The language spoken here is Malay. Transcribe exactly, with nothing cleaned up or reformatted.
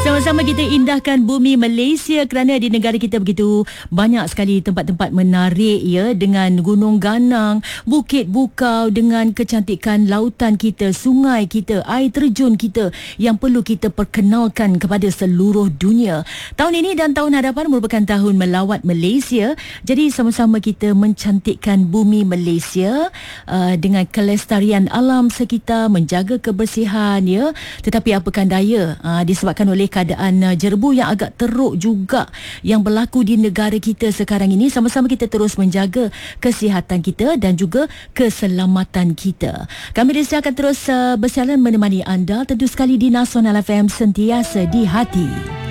Sama-sama kita indahkan bumi Malaysia kerana di negara kita begitu banyak sekali tempat-tempat menarik ya, dengan gunung ganang, bukit bukau, dengan kecantikan lautan kita, sungai kita, air terjun kita yang perlu kita perkenalkan kepada seluruh dunia. Tahun ini dan tahun hadapan merupakan tahun melawat Malaysia. Jadi sama-sama kita mencantikkan bumi Malaysia uh, dengan kelestarian alam sekitar, menjaga kebersihan ya. Tetapi apakan daya uh, disebabkan oleh keadaan uh, jerebu yang agak teruk juga yang berlaku di negara kita sekarang ini, sama-sama kita terus menjaga kesihatan kita dan juga keselamatan kita. Kami di sini akan terus uh, bersiaran menemani anda, tentu sekali di Nasional F M, sentiasa di hati.